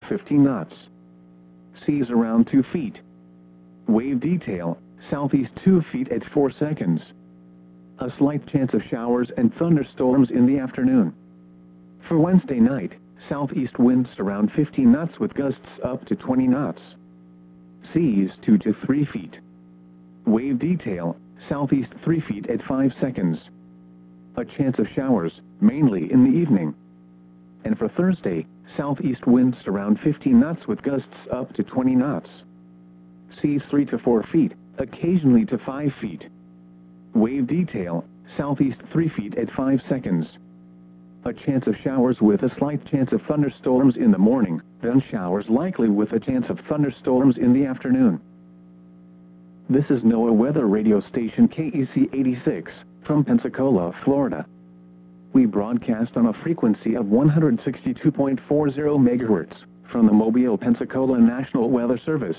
15 knots. Seas around 2 feet. Wave detail, southeast 2 feet at 4 seconds. A slight chance of showers and thunderstorms in the afternoon. For Wednesday night, southeast winds around 15 knots with gusts up to 20 knots. Seas 2 to 3 feet. Wave detail, southeast 3 feet at 5 seconds. A chance of showers, mainly in the evening. And for Thursday, southeast winds around 15 knots with gusts up to 20 knots. Seas 3 to 4 feet, occasionally to 5 feet. Wave detail, southeast 3 feet at 5 seconds. A chance of showers with a slight chance of thunderstorms in the morning, then showers likely with a chance of thunderstorms in the afternoon. This is NOAA weather radio station KEC 86, from Pensacola, Florida. We broadcast on a frequency of 162.40 MHz, from the Mobile, Pensacola National Weather Service.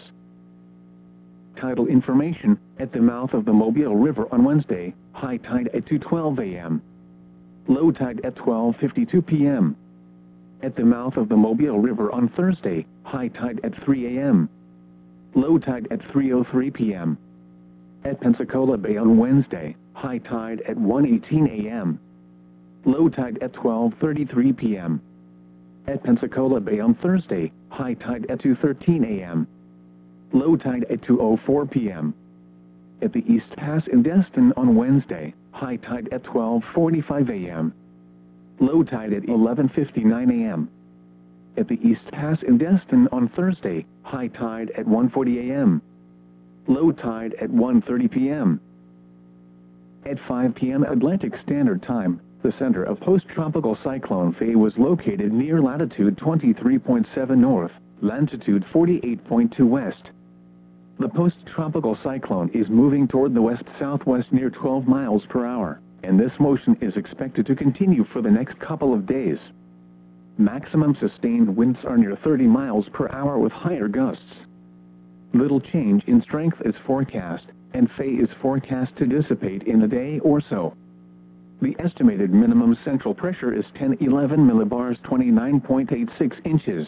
Tidal information: at the mouth of the Mobile River on Wednesday, high tide at 2:12 a.m. Low tide at 12:52 p.m. At the mouth of the Mobile River on Thursday, high tide at 3 a.m. Low tide at 3:03 p.m. At Pensacola Bay on Wednesday, high tide at 1:18 a.m. Low tide at 12:33 p.m. At Pensacola Bay on Thursday, high tide at 2:13 a.m. Low tide at 2:04 p.m. At the East Pass in Destin on Wednesday, high tide at 12:45 a.m. Low tide at 11:59 a.m. At the East Pass in Destin on Thursday, high tide at 1:40 a.m. Low tide at 1:30 p.m. At 5 p.m. Atlantic Standard Time, the center of post-tropical cyclone Faye was located near latitude 23.7 north, longitude 48.2 west. The post-tropical cyclone is moving toward the west-southwest near 12 miles per hour, and this motion is expected to continue for the next couple of days. Maximum sustained winds are near 30 miles per hour with higher gusts. Little change in strength is forecast, and Faye is forecast to dissipate in a day or so. The estimated minimum central pressure is 1011 millibars 29.86 inches.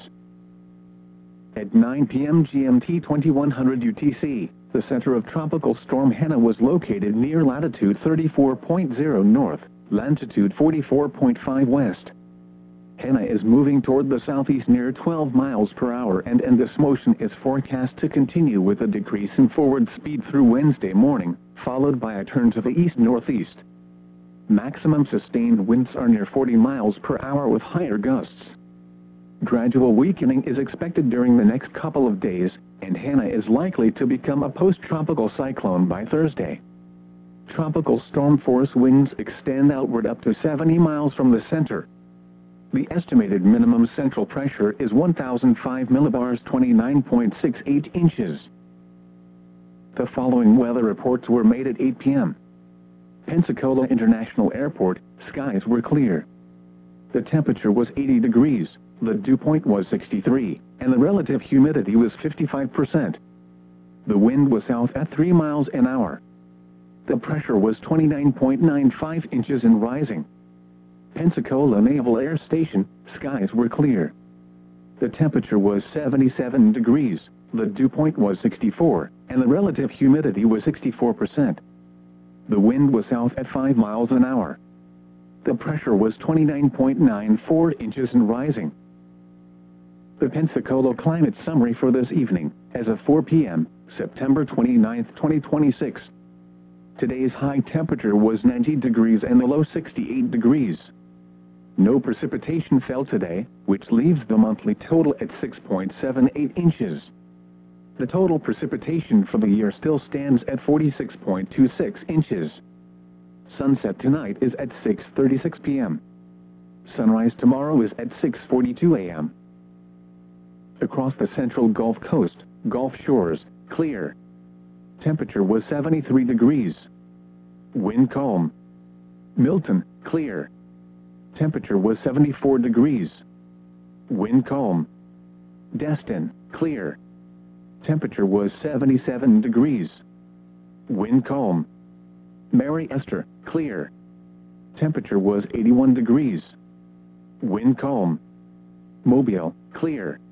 At 9 p.m. GMT 2100 UTC, the center of Tropical Storm Hannah was located near latitude 34.0 north, longitude 44.5 west. Hannah is moving toward the southeast near 12 miles per hour and this motion is forecast to continue with a decrease in forward speed through Wednesday morning, followed by a turn to the east-northeast. Maximum sustained winds are near 40 miles per hour with higher gusts. Gradual weakening is expected during the next couple of days, and Hannah is likely to become a post-tropical cyclone by Thursday. Tropical storm force winds extend outward up to 70 miles from the center. The estimated minimum central pressure is 1005 millibars 29.68 inches. The following weather reports were made at 8 p.m. Pensacola International Airport, skies were clear. The temperature was 80 degrees. The dew point was 63, and the relative humidity was 55%. The wind was south at 3 miles an hour. The pressure was 29.95 inches and rising. Pensacola Naval Air Station, skies were clear. The temperature was 77 degrees, the dew point was 64, and the relative humidity was 64%. The wind was south at 5 miles an hour. The pressure was 29.94 inches and rising. The Pensacola Climate Summary for this evening, as of 4 p.m., September 29, 2026. Today's high temperature was 90 degrees and the low 68 degrees. No precipitation fell today, which leaves the monthly total at 6.78 inches. The total precipitation for the year still stands at 46.26 inches. Sunset tonight is at 6:36 p.m. Sunrise tomorrow is at 6:42 a.m. Across the central Gulf Coast, Gulf Shores, clear. Temperature was 73 degrees. Wind calm. Milton, clear. Temperature was 74 degrees. Wind calm. Destin, clear. Temperature was 77 degrees. Wind calm. Mary Esther, clear. Temperature was 81 degrees. Wind calm. Mobile, clear.